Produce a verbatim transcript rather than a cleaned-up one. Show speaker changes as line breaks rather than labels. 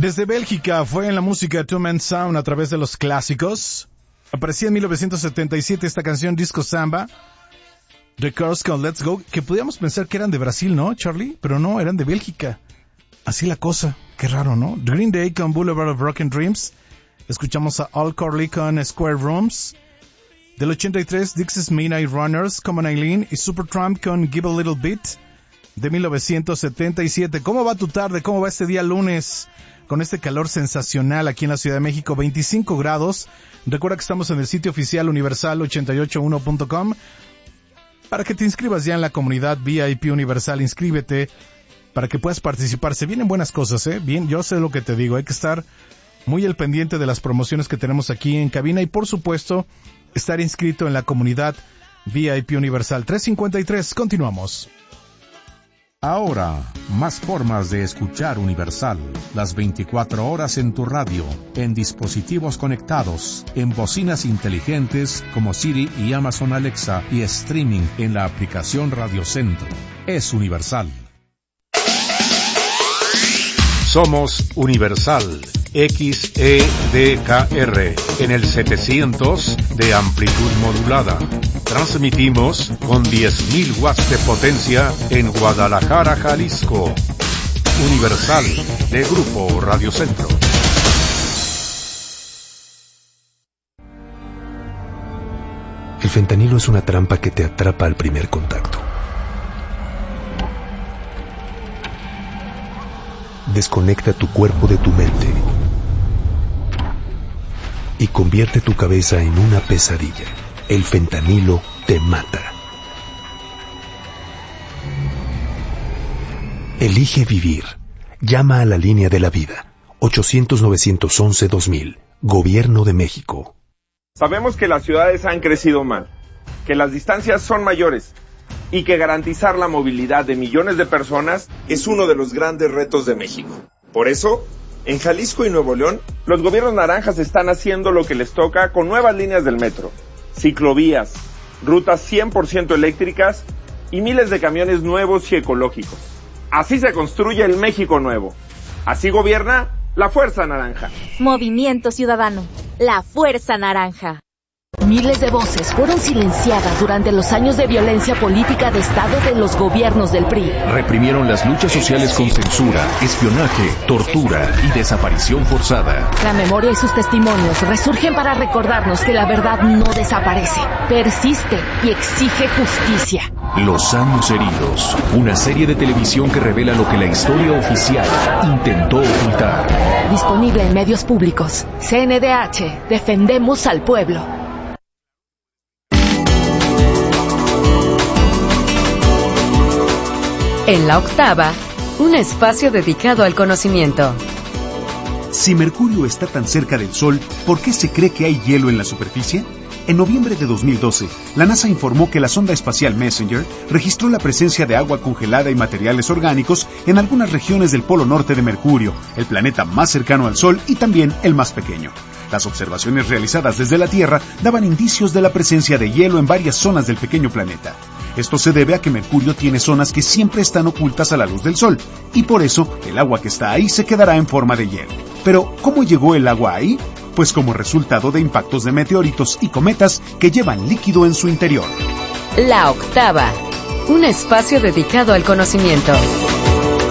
Desde Bélgica fue en la música Two Man Sound a través de los clásicos. Aparecía en mil novecientos setenta y siete esta canción Disco Samba, The Cars con Let's Go, que podíamos pensar que eran de Brasil, ¿no, Charlie? Pero no, eran de Bélgica. Así la cosa, qué raro, ¿no? Green Day con Boulevard of Broken Dreams. Escuchamos a Al Corley con Square Rooms. Del ochenta y tres, Dixie's Midnight Runners, Common Eileen y Supertramp con Give a Little Bit. De mil novecientos setenta y siete. ¿Cómo va tu tarde? ¿Cómo va este día lunes? Con este calor sensacional aquí en la Ciudad de México, veinticinco grados. Recuerda que estamos en el sitio oficial universal ochenta y ocho uno punto com para que te inscribas ya en la comunidad V I P Universal. Inscríbete para que puedas participar. Se vienen buenas cosas, ¿eh? Bien, yo sé lo que te digo. Hay que estar muy al pendiente de las promociones que tenemos aquí en cabina y, por supuesto, estar inscrito en la comunidad V I P Universal. tres cincuenta y tres, continuamos.
Ahora, más formas de escuchar Universal. Las veinticuatro horas en tu radio, en dispositivos conectados, en bocinas inteligentes como Siri y Amazon Alexa y streaming en la aplicación Radio Centro. Es Universal. Somos Universal. X E D K R en el setecientos de amplitud modulada. Transmitimos con diez mil watts de potencia en Guadalajara, Jalisco. Universal, de Grupo Radio Centro.
El fentanilo es una trampa que te atrapa al primer contacto. Desconecta tu cuerpo de tu mente y convierte tu cabeza en una pesadilla. El fentanilo te mata. Elige vivir. Llama a la línea de la vida. ochocientos, novecientos once, dos mil. Gobierno de México.
Sabemos que las ciudades han crecido mal, que las distancias son mayores y que garantizar la movilidad de millones de personas es uno de los grandes retos de México. Por eso, en Jalisco y Nuevo León, los gobiernos naranjas están haciendo lo que les toca con nuevas líneas del metro, ciclovías, rutas cien por ciento eléctricas y miles de camiones nuevos y ecológicos. Así se construye el México nuevo. Así gobierna la Fuerza Naranja.
Movimiento Ciudadano, la Fuerza Naranja.
Miles de voces fueron silenciadas durante los años de violencia política de Estado de los gobiernos del P R I.
Reprimieron las luchas sociales con censura, espionaje, tortura y desaparición forzada.
La memoria y sus testimonios resurgen para recordarnos que la verdad no desaparece, persiste y exige justicia.
Los años heridos, una serie de televisión que revela lo que la historia oficial intentó ocultar.
Disponible en medios públicos. C N D H, defendemos al pueblo.
En la octava, un espacio dedicado al conocimiento.
Si Mercurio está tan cerca del Sol, ¿por qué se cree que hay hielo en la superficie? En noviembre de dos mil doce, la NASA informó que la sonda espacial Messenger registró la presencia de agua congelada y materiales orgánicos en algunas regiones del polo norte de Mercurio, el planeta más cercano al Sol y también el más pequeño. Las observaciones realizadas desde la Tierra daban indicios de la presencia de hielo en varias zonas del pequeño planeta. Esto se debe a que Mercurio tiene zonas que siempre están ocultas a la luz del Sol, y por eso el agua que está ahí se quedará en forma de hielo. Pero, ¿cómo llegó el agua ahí? Pues como resultado de impactos de meteoritos y cometas que llevan líquido en su interior.
La octava, un espacio dedicado al conocimiento.